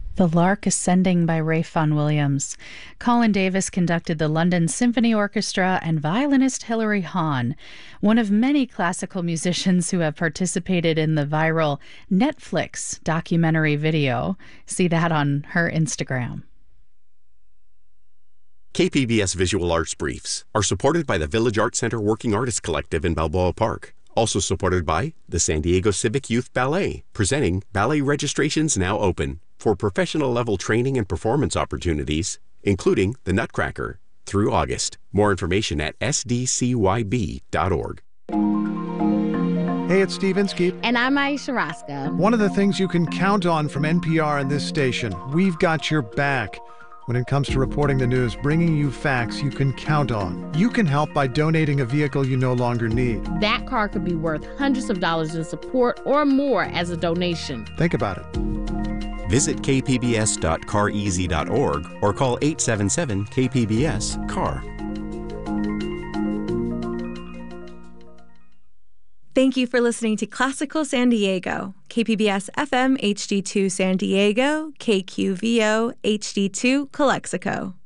The Lark Ascending by Ralph Vaughan Williams. Colin Davis conducted the London Symphony Orchestra and violinist Hilary Hahn, one of many classical musicians who have participated in the viral Netflix documentary video. See that on her Instagram. KPBS Visual Arts Briefs are supported by the Village Arts Center Working Artists Collective in Balboa Park. Also supported by the San Diego Civic Youth Ballet, presenting Ballet Registrations Now Open for professional level training and performance opportunities, including the Nutcracker, through August. More information at sdcyb.org. Hey, it's Steve Inskeep. And I'm Aisha Roscoe. One of the things you can count on from NPR and this station, we've got your back. When it comes to reporting the news, bringing you facts you can count on. You can help by donating a vehicle you no longer need. That car could be worth hundreds of dollars in support or more as a donation. Think about it. Visit kpbs.careasy.org or call 877-KPBS-CAR. Thank you for listening to Classical San Diego, KPBS FM HD2 San Diego, KQVO HD2 Calexico.